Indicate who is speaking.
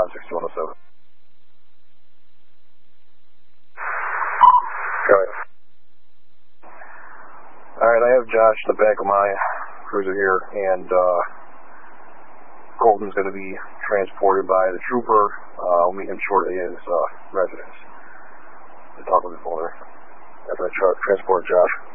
Speaker 1: 6107. Alright, I have Josh in the back of my cruiser here, and Colton's going to be transported by the trooper. I'll meet him shortly at his residence. I'll talk with his owner after I transport Josh.